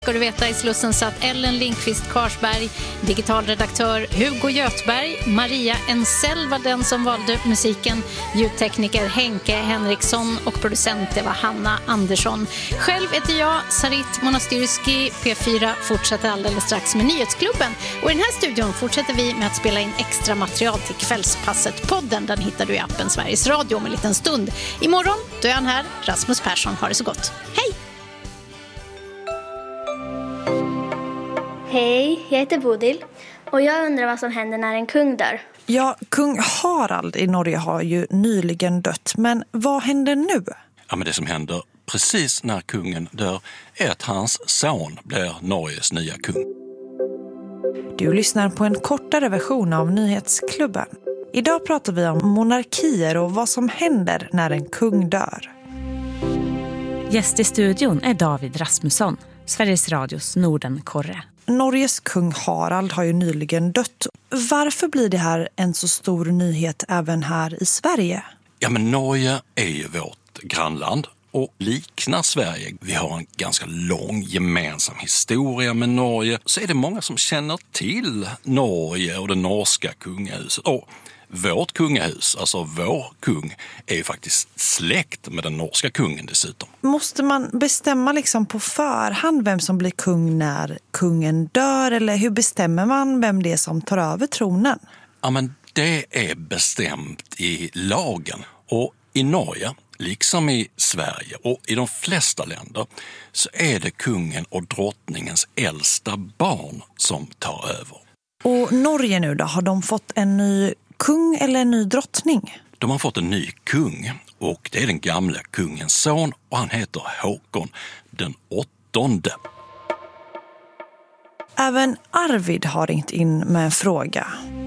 ska du veta. I Slussen satt Ellen Lindqvist Karsberg, digitalredaktör Hugo Göthberg, Maria Ensell var den som valde musiken, ljudtekniker Henke Henriksson och producent det var Hanna Andersson. Själv heter jag Sarit Monastyrski. P4 fortsätter alldeles strax med Nyhetsklubben. Och i den här studion fortsätter vi med att spela in extra material till Kvällspasset-podden. Den hittar du i appen Sveriges Radio om en liten stund. Imorgon, då är han här. Rasmus Persson, har det så gott. Hej! Hej, jag heter Bodil och jag undrar vad som händer när en kung dör. Ja, kung Harald i Norge har ju nyligen dött, men vad händer nu? Ja, men det som händer precis när kungen dör är att hans son blir Norges nya kung. Du lyssnar på en kortare version av Nyhetsklubben. Idag pratar vi om monarkier och vad som händer när en kung dör. Gäst i studion är David Rasmusson, Sveriges Radios Nordenkorre. Norges kung Harald har ju nyligen dött. Varför blir det här en så stor nyhet även här i Sverige? Ja, men Norge är ju vårt grannland och liknar Sverige. Vi har en ganska lång gemensam historia med Norge. Så är det många som känner till Norge och det norska kungahuset. Och vårt kungahus, alltså vår kung, är ju faktiskt släkt med den norska kungen dessutom. Måste man bestämma liksom på förhand vem som blir kung när kungen dör? Eller hur bestämmer man vem det är som tar över tronen? Ja, men det är bestämt i lagen. Och i Norge, liksom i Sverige och i de flesta länder, så är det kungen och drottningens äldsta barn som tar över. Och Norge nu då, har de fått en ny kung eller en ny drottning? De har fått en ny kung och det är den gamla kungens son och han heter Håkon den 8:e. Även Arvid har ringt in med en fråga.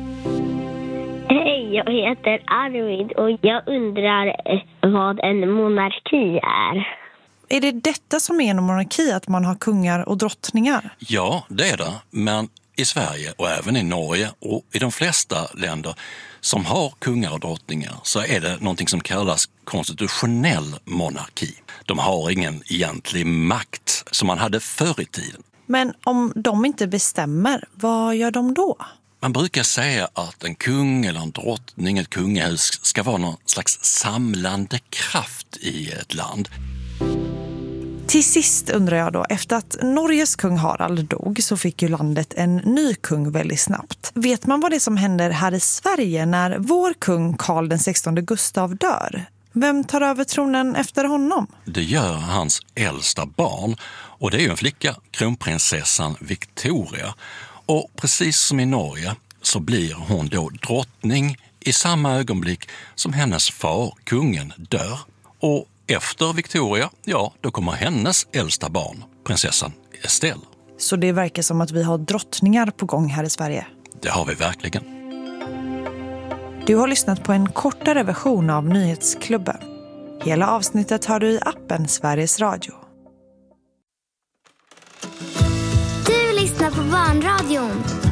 Hej, jag heter Arvid och jag undrar vad en monarki är. Är det detta som är en monarki, att man har kungar och drottningar? Ja, det är det, men i Sverige och även i Norge och i de flesta länder som har kungar och drottningar så är det någonting som kallas konstitutionell monarki. De har ingen egentlig makt som man hade förr i tiden. Men om de inte bestämmer, vad gör de då? Man brukar säga att en kung eller en drottning, ett kungahus, ska vara någon slags samlande kraft i ett land. Till sist undrar jag då, efter att Norges kung Harald dog så fick ju landet en ny kung väldigt snabbt. Vet man vad det är som händer här i Sverige när vår kung Karl den 16 Gustav dör? Vem tar över tronen efter honom? Det gör hans äldsta barn och det är ju en flicka, kronprinsessan Victoria. Och precis som i Norge så blir hon då drottning i samma ögonblick som hennes far, kungen, dör. Och efter Victoria, ja, då kommer hennes äldsta barn, prinsessan Estelle. Så det verkar som att vi har drottningar på gång här i Sverige. Det har vi verkligen. Du har lyssnat på en kortare version av Nyhetsklubben. Hela avsnittet har du i appen Sveriges Radio. Du lyssnar på Barnradion.